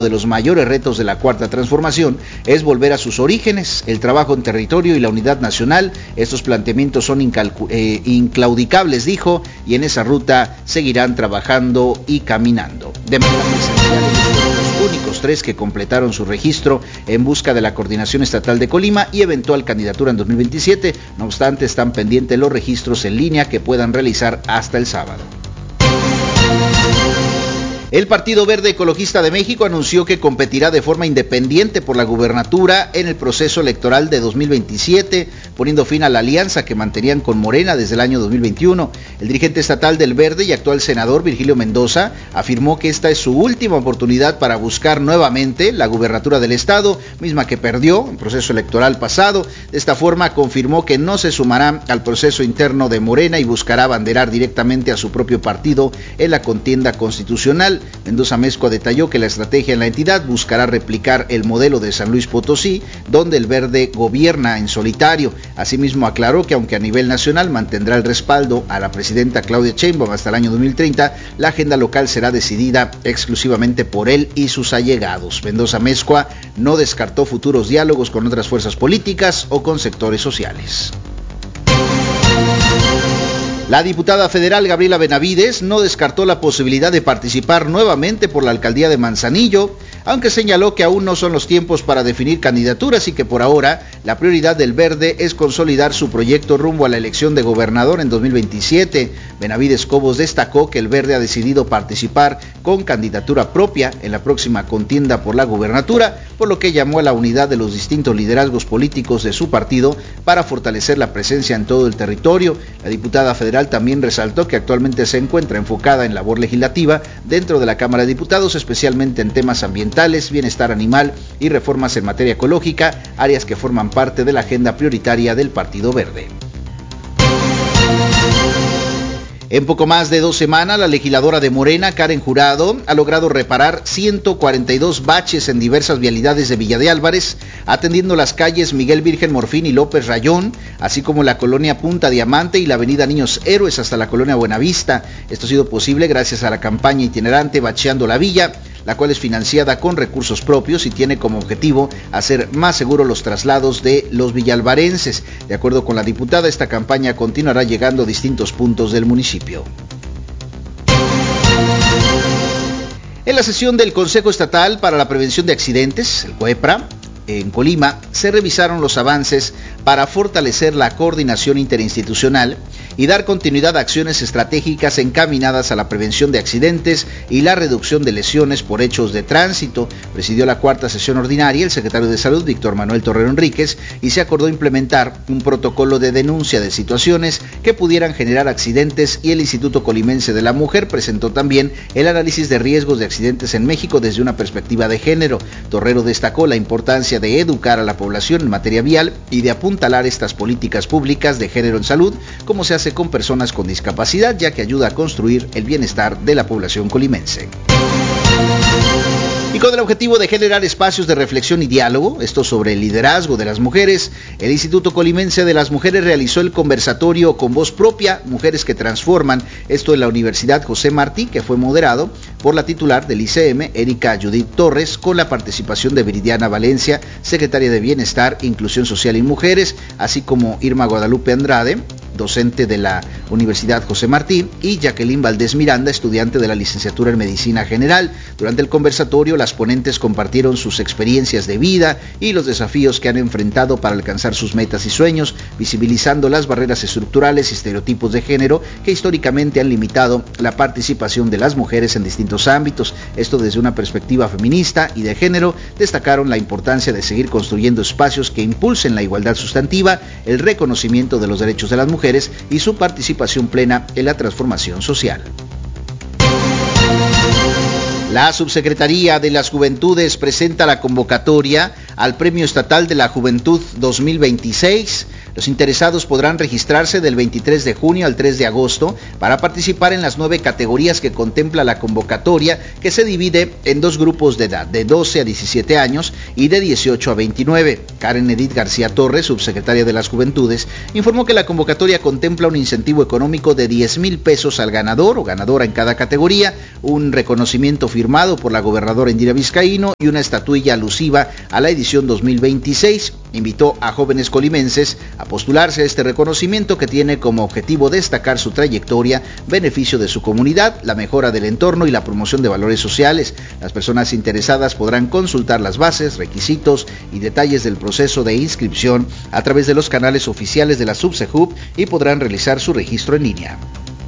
de los mayores retos de la Cuarta Transformación es volver a sus orígenes, el trabajo en territorio y la unidad nacional. Estos planteamientos son inclaudicables, dijo, y en esa ruta seguirán trabajando y caminando. De manera presencial, los únicos 3 que completaron su registro en busca de la Coordinación Estatal de Colima y eventual candidatura en 2027. No obstante, están pendientes los registros en línea que puedan realizar hasta el sábado. El Partido Verde Ecologista de México anunció que competirá de forma independiente por la gubernatura en el proceso electoral de 2027, poniendo fin a la alianza que mantenían con Morena desde el año 2021. El dirigente estatal del Verde y actual senador Virgilio Mendoza afirmó que esta es su última oportunidad para buscar nuevamente la gubernatura del estado, misma que perdió en proceso electoral pasado. De esta forma confirmó que no se sumará al proceso interno de Morena y buscará abanderar directamente a su propio partido en la contienda constitucional. Mendoza Mezcua detalló que la estrategia en la entidad buscará replicar el modelo de San Luis Potosí, donde el Verde gobierna en solitario. Asimismo aclaró que aunque a nivel nacional mantendrá el respaldo a la presidenta Claudia Sheinbaum hasta el año 2030, la agenda local será decidida exclusivamente por él y sus allegados. Mendoza Mezcua no descartó futuros diálogos con otras fuerzas políticas o con sectores sociales. La diputada federal Gabriela Benavides no descartó la posibilidad de participar nuevamente por la alcaldía de Manzanillo, aunque señaló que aún no son los tiempos para definir candidaturas y que por ahora la prioridad del Verde es consolidar su proyecto rumbo a la elección de gobernador en 2027. Benavides Cobos destacó que el Verde ha decidido participar con candidatura propia en la próxima contienda por la gubernatura, por lo que llamó a la unidad de los distintos liderazgos políticos de su partido para fortalecer la presencia en todo el territorio. La diputada federal también resaltó que actualmente se encuentra enfocada en labor legislativa dentro de la Cámara de Diputados, especialmente en temas ambientales, bienestar animal y reformas en materia ecológica, áreas que forman parte de la agenda prioritaria del Partido Verde. En poco más de 2 semanas, la legisladora de Morena, Karen Jurado, ha logrado reparar 142 baches en diversas vialidades de Villa de Álvarez, atendiendo las calles Miguel Virgen Morfín y López Rayón, así como la colonia Punta Diamante y la avenida Niños Héroes hasta la colonia Buenavista. Esto ha sido posible gracias a la campaña itinerante Bacheando la Villa, la cual es financiada con recursos propios y tiene como objetivo hacer más seguros los traslados de los villalvarenses. De acuerdo con la diputada, esta campaña continuará llegando a distintos puntos del municipio. En la sesión del Consejo Estatal para la Prevención de Accidentes, el COEPRA, en Colima, se revisaron los avances para fortalecer la coordinación interinstitucional y dar continuidad a acciones estratégicas encaminadas a la prevención de accidentes y la reducción de lesiones por hechos de tránsito. Presidió la 4ª sesión ordinaria el secretario de Salud, Víctor Manuel Torrero Enríquez, y se acordó implementar un protocolo de denuncia de situaciones que pudieran generar accidentes, y el Instituto Colimense de la Mujer presentó también el análisis de riesgos de accidentes en México desde una perspectiva de género. Torrero destacó la importancia de educar a la población en materia vial y de apuntalar estas políticas públicas de género en salud, como se hace con personas con discapacidad, ya que ayuda a construir el bienestar de la población colimense. Y con el objetivo de generar espacios de reflexión y diálogo, esto sobre el liderazgo de las mujeres, el Instituto Colimense de las Mujeres realizó el conversatorio Con Voz Propia, Mujeres que Transforman, esto en la Universidad José Martí, que fue moderado por la titular del ICM, Erika Judith Torres, con la participación de Viridiana Valencia, secretaria de Bienestar, Inclusión Social y Mujeres, así como Irma Guadalupe Andrade, docente de la Universidad José Martí, y Jacqueline Valdés Miranda, estudiante de la licenciatura en Medicina General. Durante el conversatorio, las ponentes compartieron sus experiencias de vida y los desafíos que han enfrentado para alcanzar sus metas y sueños, visibilizando las barreras estructurales y estereotipos de género que históricamente han limitado la participación de las mujeres en distintos ámbitos. Esto desde una perspectiva feminista y de género. Destacaron la importancia de seguir construyendo espacios que impulsen la igualdad sustantiva, el reconocimiento de los derechos de las mujeres y su participación plena en la transformación social. La Subsecretaría de las Juventudes presenta la convocatoria al Premio Estatal de la Juventud 2026. Los interesados podrán registrarse del 23 de junio al 3 de agosto para participar en las 9 categorías que contempla la convocatoria, que se divide en 2 grupos de edad, de 12 a 17 años y de 18 a 29. Karen Edith García Torres, subsecretaria de las Juventudes, informó que la convocatoria contempla un incentivo económico de 10,000 pesos al ganador o ganadora en cada categoría, un reconocimiento firmado firmado por la gobernadora Indira Vizcaíno y una estatuilla alusiva a la edición 2026. Invitó a jóvenes colimenses a postularse a este reconocimiento que tiene como objetivo destacar su trayectoria, beneficio de su comunidad, la mejora del entorno y la promoción de valores sociales. Las personas interesadas podrán consultar las bases, requisitos y detalles del proceso de inscripción a través de los canales oficiales de la SUBSEJUV y podrán realizar su registro en línea.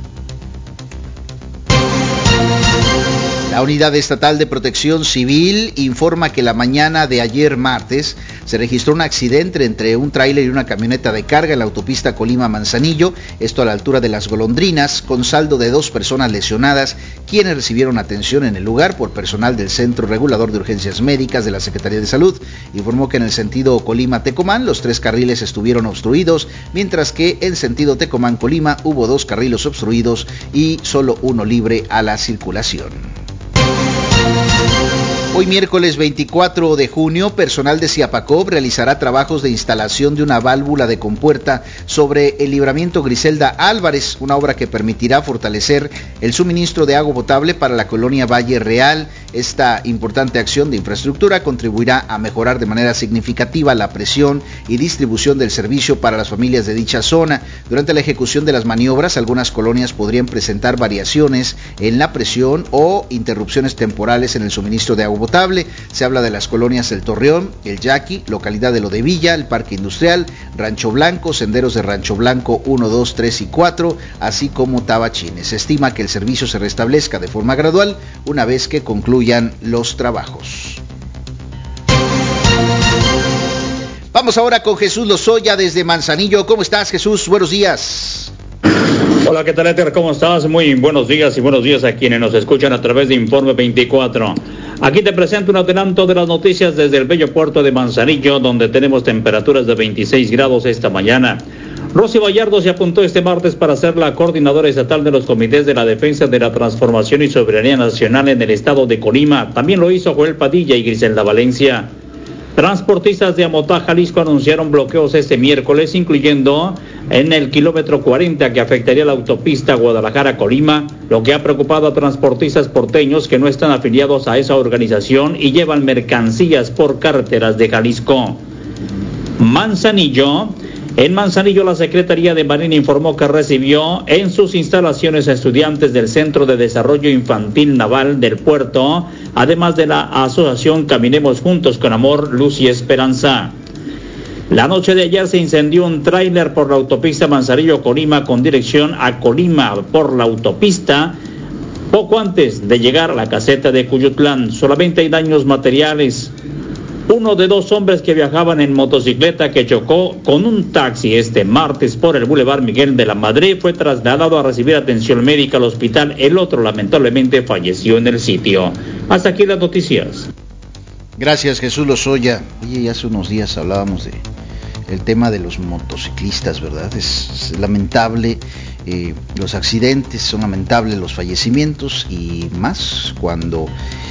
La Unidad Estatal de Protección Civil informa que la mañana de ayer martes se registró un accidente entre un tráiler y una camioneta de carga en la autopista Colima-Manzanillo, esto a la altura de Las Golondrinas, con saldo de 2 personas lesionadas, quienes recibieron atención en el lugar por personal del Centro Regulador de Urgencias Médicas de la Secretaría de Salud. Informó que en el sentido Colima-Tecomán los 3 carriles estuvieron obstruidos, mientras que en sentido Tecomán-Colima hubo 2 carriles obstruidos y solo uno libre a la circulación. Hoy miércoles 24 de junio, personal de Ciapacop realizará trabajos de instalación de una válvula de compuerta sobre el libramiento Griselda Álvarez, una obra que permitirá fortalecer el suministro de agua potable para la colonia Valle Real. Esta importante acción de infraestructura contribuirá a mejorar de manera significativa la presión y distribución del servicio para las familias de dicha zona. Durante la ejecución de las maniobras, algunas colonias podrían presentar variaciones en la presión o interrupciones temporales en el suministro de agua potable. Se habla de las colonias El Torreón, El Yaqui, localidad de Lo de Villa, el Parque Industrial, Rancho Blanco, senderos de Rancho Blanco 1, 2, 3 y 4, así como Tabachines. Se estima que el servicio se restablezca de forma gradual una vez que concluyan los trabajos. Vamos ahora con Jesús Lozoya desde Manzanillo. ¿Cómo estás, Jesús? Buenos días. Hola, ¿qué tal, Éter? ¿Cómo estás? Muy buenos días y buenos días a quienes nos escuchan a través de Informe 24. Aquí te presento un adelanto de las noticias desde el bello puerto de Manzanillo, donde tenemos temperaturas de 26 grados esta mañana. Rosy Vallardo se apuntó este martes para ser la coordinadora estatal de los comités de la defensa de la transformación y soberanía nacional en el estado de Colima. También lo hizo Joel Padilla y Griselda Valencia. Transportistas de Amotá, Jalisco, anunciaron bloqueos este miércoles, incluyendo en el kilómetro 40 que afectaría la autopista Guadalajara-Colima, lo que ha preocupado a transportistas porteños que no están afiliados a esa organización y llevan mercancías por carreteras de Jalisco. Manzanillo. En Manzanillo, la Secretaría de Marina informó que recibió en sus instalaciones a estudiantes del Centro de Desarrollo Infantil Naval del puerto, además de la asociación Caminemos Juntos con Amor, Luz y Esperanza. La noche de ayer se incendió un tráiler por la autopista Manzanillo-Colima con dirección a Colima por la autopista, poco antes de llegar a la caseta de Cuyutlán. Solamente hay daños materiales. Uno de 2 hombres que viajaban en motocicleta que chocó con un taxi este martes por el Boulevard Miguel de la Madrid fue trasladado a recibir atención médica al hospital. El otro lamentablemente falleció en el sitio. Hasta aquí las noticias. Gracias, Jesús Lozoya. Oye, ya hace unos días hablábamos de el tema de los motociclistas, ¿verdad? Es lamentable los accidentes, son lamentables los fallecimientos y más cuando...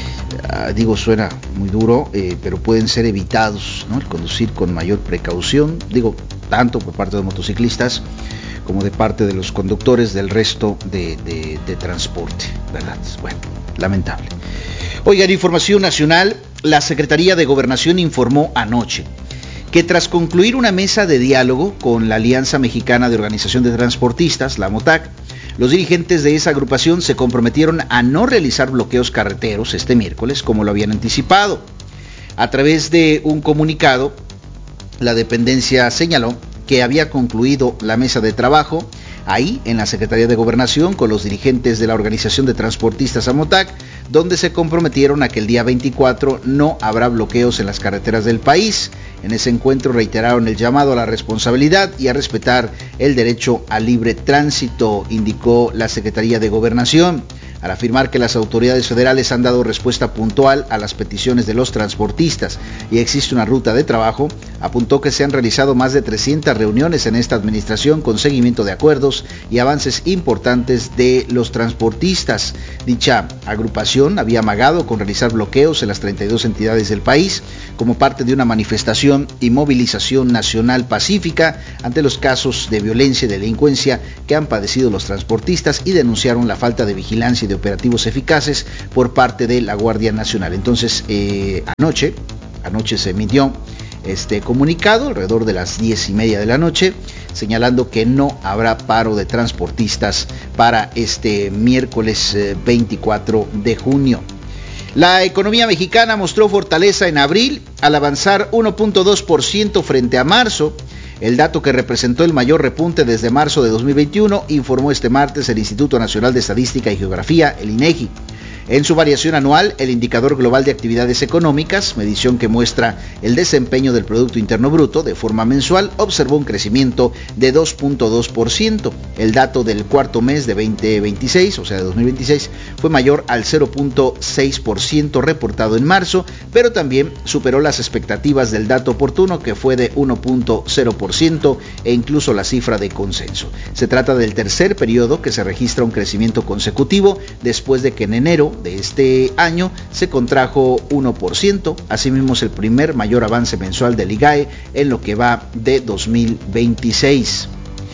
suena muy duro, pero pueden ser evitados, ¿no? El conducir con mayor precaución, tanto por parte de motociclistas como de parte de los conductores del resto de transporte, ¿verdad? Bueno, lamentable. Oigan, información nacional, la Secretaría de Gobernación informó anoche que tras concluir una mesa de diálogo con la Alianza Mexicana de Organización de Transportistas, la AMOTAC, los dirigentes de esa agrupación se comprometieron a no realizar bloqueos carreteros este miércoles como lo habían anticipado. A través de un comunicado, la dependencia señaló que había concluido la mesa de trabajo ahí en la Secretaría de Gobernación con los dirigentes de la Organización de Transportistas AMOTAC, donde se comprometieron a que el día 24 no habrá bloqueos en las carreteras del país. En ese encuentro reiteraron el llamado a la responsabilidad y a respetar el derecho al libre tránsito, indicó la Secretaría de Gobernación. Al afirmar que las autoridades federales han dado respuesta puntual a las peticiones de los transportistas y existe una ruta de trabajo, Apuntó que se han realizado más de 300 reuniones en esta administración con seguimiento de acuerdos y avances importantes de los transportistas. Dicha agrupación había amagado con realizar bloqueos en las 32 entidades del país como parte de una manifestación y movilización nacional pacífica ante los casos de violencia y delincuencia que han padecido los transportistas, y denunciaron la falta de vigilancia y de operativos eficaces por parte de la Guardia Nacional. Entonces, anoche se emitió este comunicado alrededor de las 10:30 de la noche, señalando que no habrá paro de transportistas para este miércoles 24 de junio. La economía mexicana mostró fortaleza en abril al avanzar 1.2% frente a marzo, el dato que representó el mayor repunte desde marzo de 2021, informó este martes el Instituto Nacional de Estadística y Geografía, el INEGI. En su variación anual, el indicador global de actividades económicas, medición que muestra el desempeño del Producto Interno Bruto de forma mensual, observó un crecimiento de 2.2%. El dato del cuarto mes de 2026, o sea de 2026, fue mayor al 0.6% reportado en marzo, pero también superó las expectativas del dato oportuno, que fue de 1.0%, e incluso la cifra de consenso. Se trata del tercer periodo que se registra un crecimiento consecutivo, después de que en enero de este año se contrajo 1%, asimismo es el primer mayor avance mensual del IGAE en lo que va de 2026.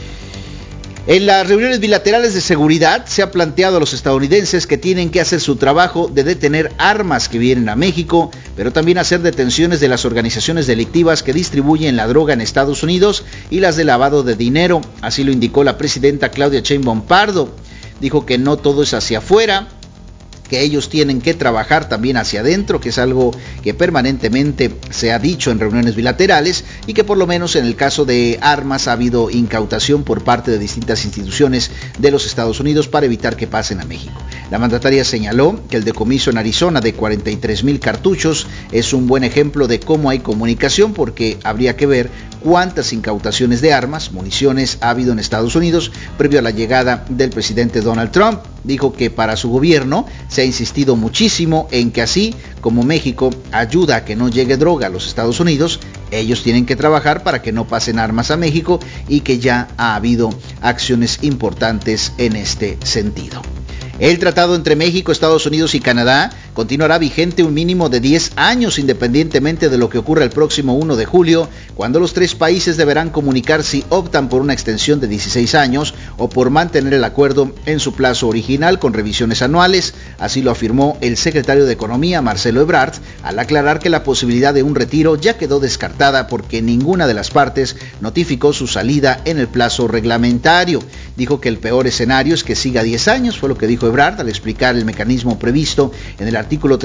En las reuniones bilaterales de seguridad se ha planteado a los estadounidenses que tienen que hacer su trabajo de detener armas que vienen a México, pero también hacer detenciones de las organizaciones delictivas que distribuyen la droga en Estados Unidos y las de lavado de dinero. Así lo indicó la presidenta Claudia Sheinbaum Pardo. Dijo que no todo es hacia afuera, que ellos tienen que trabajar también hacia adentro, que es algo que permanentemente se ha dicho en reuniones bilaterales, y que por lo menos en el caso de armas ha habido incautación por parte de distintas instituciones de los Estados Unidos para evitar que pasen a México. La mandataria señaló que el decomiso en Arizona de 43,000 cartuchos es un buen ejemplo de cómo hay comunicación, porque habría que ver cuántas incautaciones de armas, municiones ha habido en Estados Unidos previo a la llegada del presidente Donald Trump. Dijo que para su gobierno se ha insistido muchísimo en que así como México ayuda a que no llegue droga a los Estados Unidos, ellos tienen que trabajar para que no pasen armas a México, y que ya ha habido acciones importantes en este sentido. El tratado entre México, Estados Unidos y Canadá continuará vigente un mínimo de 10 años, independientemente de lo que ocurra el próximo 1 de julio, cuando los tres países deberán comunicar si optan por una extensión de 16 años o por mantener el acuerdo en su plazo original con revisiones anuales. Así lo afirmó el secretario de Economía, Marcelo Ebrard, al aclarar que la posibilidad de un retiro ya quedó descartada porque ninguna de las partes notificó su salida en el plazo reglamentario. Dijo que el peor escenario es que siga 10 años, fue lo que dijo Ebrard al explicar el mecanismo previsto en el artículo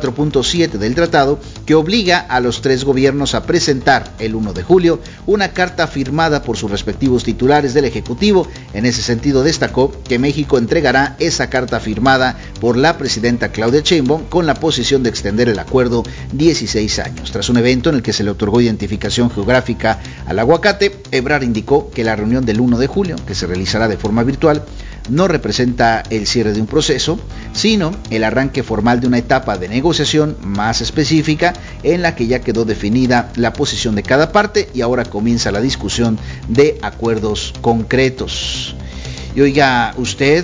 34.7 del tratado, que obliga a los tres gobiernos a presentar el 1 de julio una carta firmada por sus respectivos titulares del Ejecutivo. En ese sentido, destacó que México entregará esa carta firmada por la presidenta Claudia Sheinbaum con la posición de extender el acuerdo 16 años. Tras un evento en el que se le otorgó identificación geográfica al aguacate, Ebrard indicó que la reunión del 1 de julio, que se realizará de forma virtual, no representa el cierre de un proceso, sino el arranque formal de una etapa de negociación más específica en la que ya quedó definida la posición de cada parte y ahora comienza la discusión de acuerdos concretos. Y oiga usted,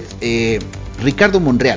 Ricardo Monreal,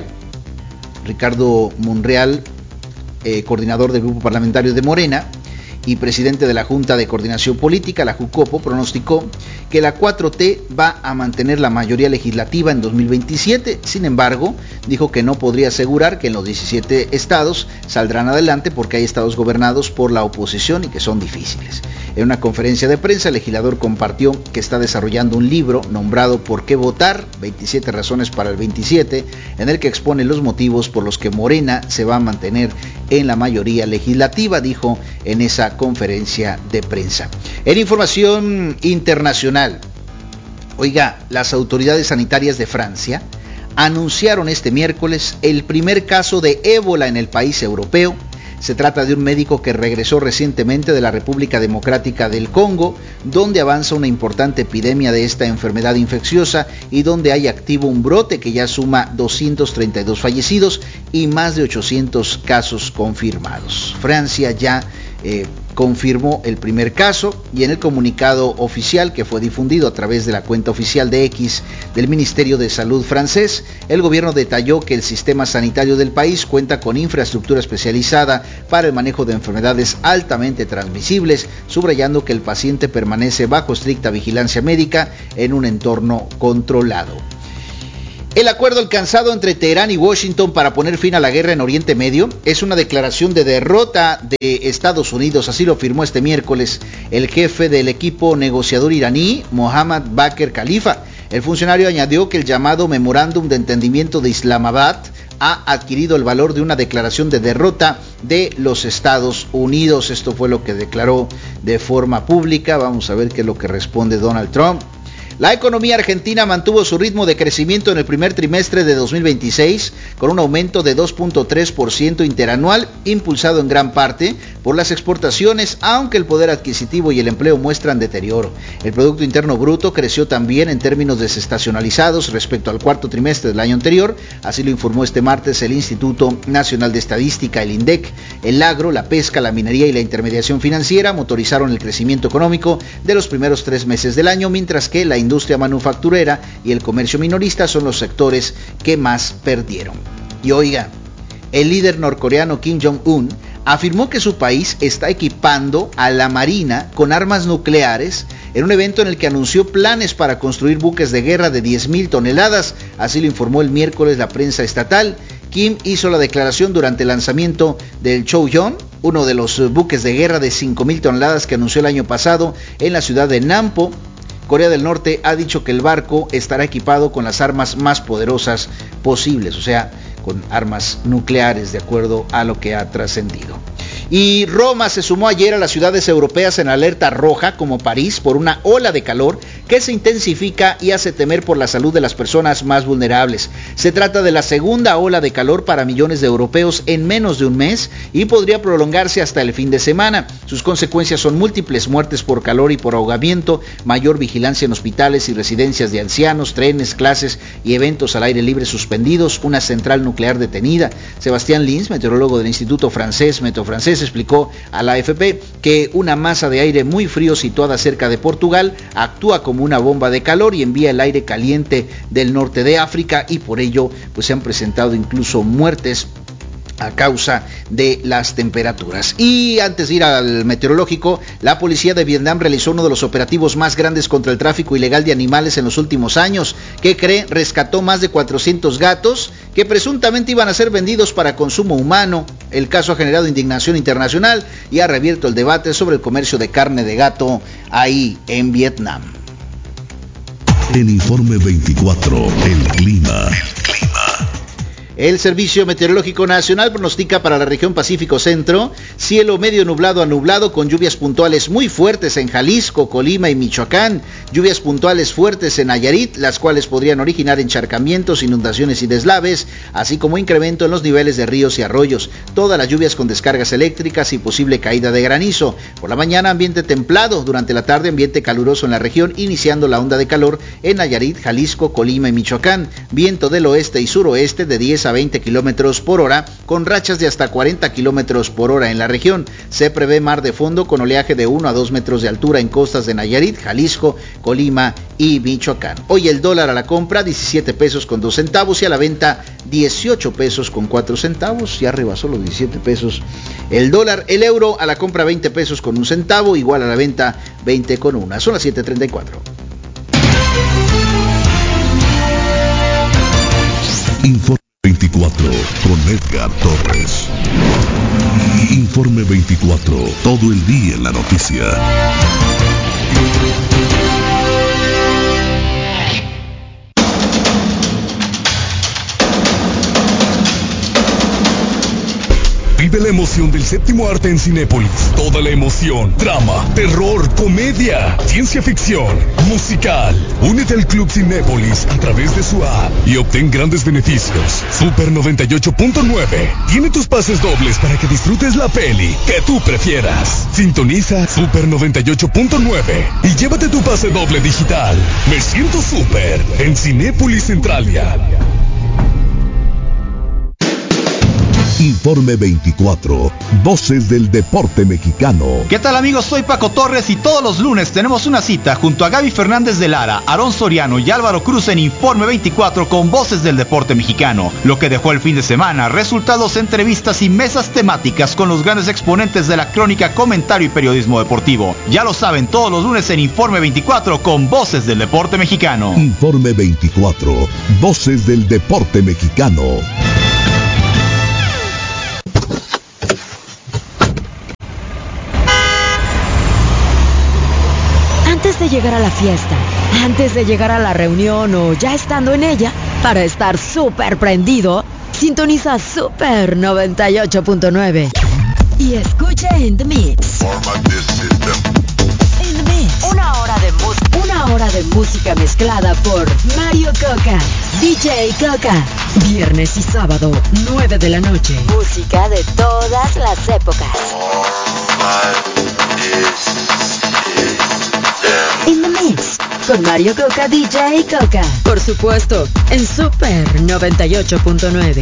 coordinador del grupo parlamentario de Morena y presidente de la Junta de Coordinación Política, la JUCOPO, pronosticó que la 4T va a mantener la mayoría legislativa en 2027. Sin embargo, dijo que no podría asegurar que en los 17 estados saldrán adelante porque hay estados gobernados por la oposición y que son difíciles. En una conferencia de prensa, el legislador compartió que está desarrollando un libro nombrado ¿Por qué votar? 27 razones para el 27, en el que expone los motivos por los que Morena se va a mantener en la mayoría legislativa, dijo en esa conferencia de prensa. En información internacional, oiga, las autoridades sanitarias de Francia anunciaron este miércoles el primer caso de ébola en el país europeo. Se trata de un médico que regresó recientemente de la República Democrática del Congo, donde avanza una importante epidemia de esta enfermedad infecciosa y donde hay activo un brote que ya suma 232 fallecidos y más de 800 casos confirmados. Francia ya confirmó el primer caso, y en el comunicado oficial que fue difundido a través de la cuenta oficial de X del Ministerio de Salud francés, el gobierno detalló que el sistema sanitario del país cuenta con infraestructura especializada para el manejo de enfermedades altamente transmisibles, subrayando que el paciente permanece bajo estricta vigilancia médica en un entorno controlado. El acuerdo alcanzado entre Teherán y Washington para poner fin a la guerra en Oriente Medio es una declaración de derrota de Estados Unidos, así lo afirmó este miércoles el jefe del equipo negociador iraní, Mohammad Bakr Khalifa. El funcionario añadió que el llamado Memorándum de Entendimiento de Islamabad ha adquirido el valor de una declaración de derrota de los Estados Unidos. Esto fue lo que declaró de forma pública. Vamos a ver qué es lo que responde Donald Trump. La economía argentina mantuvo su ritmo de crecimiento en el primer trimestre de 2026 con un aumento de 2.3% interanual, impulsado en gran parte por las exportaciones, aunque el poder adquisitivo y el empleo muestran deterioro. El Producto Interno Bruto creció también en términos desestacionalizados respecto al cuarto trimestre del año anterior, así lo informó este martes el Instituto Nacional de Estadística, el INDEC. El agro, la pesca, la minería y la intermediación financiera motorizaron el crecimiento económico de los primeros 3 meses del año, mientras que la industria manufacturera y el comercio minorista son los sectores que más perdieron. Y oiga, el líder norcoreano Kim Jong-un afirmó que su país está equipando a la Marina con armas nucleares en un evento en el que anunció planes para construir buques de guerra de 10.000 toneladas, así lo informó el miércoles la prensa estatal. Kim hizo la declaración durante el lanzamiento del Choyong, uno de los buques de guerra de 5.000 toneladas que anunció el año pasado en la ciudad de Nampo. Corea del Norte ha dicho que el barco estará equipado con las armas más poderosas posibles, o sea, con armas nucleares, de acuerdo a lo que ha trascendido. Y Roma se sumó ayer a las ciudades europeas en alerta roja, como París, por una ola de calor que se intensifica y hace temer por la salud de las personas más vulnerables. Se trata de la segunda ola de calor para millones de europeos en menos de un mes y podría prolongarse hasta el fin de semana. Sus consecuencias son múltiples muertes por calor y por ahogamiento, mayor vigilancia en hospitales y residencias de ancianos, trenes, clases y eventos al aire libre suspendidos, una central nuclear detenida. Sebastián Lins, meteorólogo del Instituto Meteo Francés, explicó a la AFP que una masa de aire muy frío situada cerca de Portugal actúa como una bomba de calor y envía el aire caliente del norte de África, y por ello pues se han presentado incluso muertes a causa de las temperaturas. Y antes de ir al meteorológico, la policía de Vietnam realizó uno de los operativos más grandes contra el tráfico ilegal de animales en los últimos años. ¿Qué cree? Rescató más de 400 gatos que presuntamente iban a ser vendidos para consumo humano. El caso ha generado indignación internacional y ha reabierto el debate sobre el comercio de carne de gato ahí en Vietnam. En Informe 24, el clima. El Servicio Meteorológico Nacional pronostica para la región Pacífico Centro cielo medio nublado a nublado con lluvias puntuales muy fuertes en Jalisco, Colima y Michoacán, lluvias puntuales fuertes en Nayarit, las cuales podrían originar encharcamientos, inundaciones y deslaves, así como incremento en los niveles de ríos y arroyos. Todas las lluvias con descargas eléctricas y posible caída de granizo. Por la mañana ambiente templado, durante la tarde ambiente caluroso en la región, iniciando la onda de calor en Nayarit, Jalisco, Colima y Michoacán. Viento del oeste y suroeste de 10 a 20 kilómetros por hora, con rachas de hasta 40 kilómetros por hora en la región. Se prevé mar de fondo con oleaje de 1 a 2 metros de altura en costas de Nayarit, Jalisco, Colima y Michoacán. Hoy el dólar a la compra 17 pesos con 2 centavos y a la venta 18 pesos con 4 centavos. Ya rebasó los 17 pesos el dólar. El euro a la compra 20 pesos con 1 centavo, igual a la venta 20 con 1. Son las 7:34. Informe 24 con Edgar Torres. Informe 24, todo el día en la noticia. Vive la emoción del séptimo arte en Cinépolis. Toda la emoción, drama, terror, comedia, ciencia ficción, musical. Únete al Club Cinépolis a través de su app y obtén grandes beneficios. Super 98.9 tiene tus pases dobles para que disfrutes la peli que tú prefieras. Sintoniza Super 98.9 y llévate tu pase doble digital. Me siento súper en Cinépolis Centralia. Informe 24. Voces del deporte mexicano. ¿Qué tal, amigos? Soy Paco Torres y todos los lunes tenemos una cita junto a Gaby Fernández de Lara, Aarón Soriano y Álvaro Cruz en Informe 24 con Voces del deporte mexicano. Lo que dejó el fin de semana, resultados, entrevistas y mesas temáticas con los grandes exponentes de la crónica, comentario y periodismo deportivo. Ya lo saben, todos los lunes en Informe 24 con Voces del deporte mexicano. Informe 24. Voces del deporte mexicano. Antes de llegar a la fiesta, antes de llegar a la reunión o ya estando en ella, para estar súper prendido, sintoniza Super 98.9 y escucha In The Mix. In The Mix. Una hora de música mezclada por Mario Coca, DJ Coca. Viernes y sábado, 9 de la noche. Música de todas las épocas. In The Mix, con Mario Coca, DJ Coca. Por supuesto, en Super 98.9.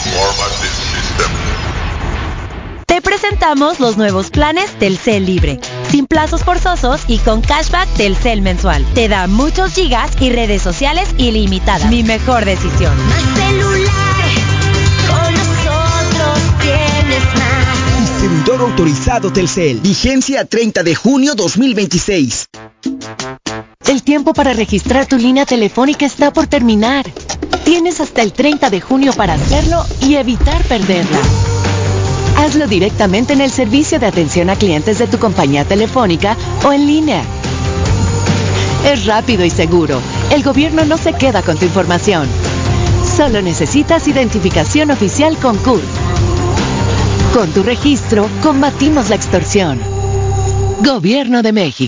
Te presentamos los nuevos planes Telcel Libre, sin plazos forzosos y con cashback Telcel mensual. Te da muchos gigas y redes sociales ilimitadas. Mi mejor decisión. Más celular, con nosotros tienes más. Distribuidor autorizado Telcel. Vigencia 30 de junio 2026. El tiempo para registrar tu línea telefónica está por terminar. Tienes hasta el 30 de junio para hacerlo y evitar perderla. Hazlo directamente en el servicio de atención a clientes de tu compañía telefónica o en línea. Es rápido y seguro. El gobierno no se queda con tu información. Solo necesitas identificación oficial con CURP. Con tu registro, combatimos la extorsión. Gobierno de México.